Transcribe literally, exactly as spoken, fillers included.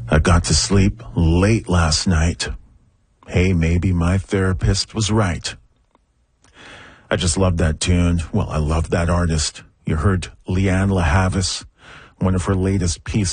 I got to sleep late last night. Hey, maybe my therapist was right. I just love that tune. Well, I love that artist. You heard Leanne LaHavis, one of her latest pieces.